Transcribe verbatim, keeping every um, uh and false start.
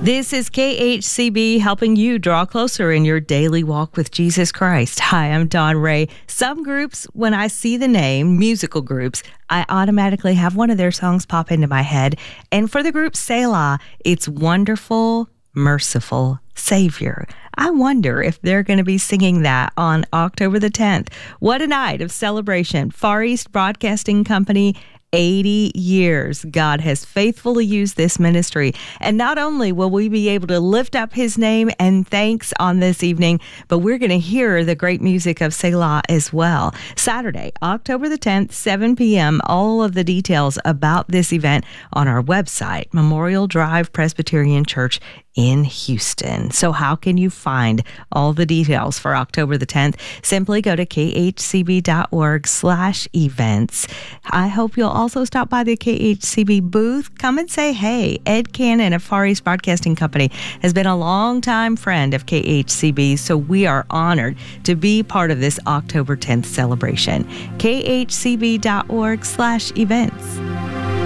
This is K H C B helping you draw closer in your daily walk with Jesus Christ. Hi, I'm Dawn Ray. Some groups, when I see the name, musical groups, I automatically have one of their songs pop into my head. And for the group Selah, it's Wonderful, Merciful Savior. I wonder if they're going to be singing that on October the tenth. What a night of celebration. Far East Broadcasting Company, eighty years. God has faithfully used this ministry. And not only will we be able to lift up his name and thanks on this evening, but we're going to hear the great music of Selah as well. Saturday, October the tenth, seven p.m. All of the details about this event on our website, Memorial Drive Presbyterian Church in Houston. So how can you find all the details for October the tenth? Simply go to khcb.org slash events. I hope you'll also stop by the K H C B booth. Come and say hey. Ed Cannon of Far East Broadcasting Company has been a longtime friend of K H C B, so we are honored to be part of this October tenth celebration. khcb.org slash events.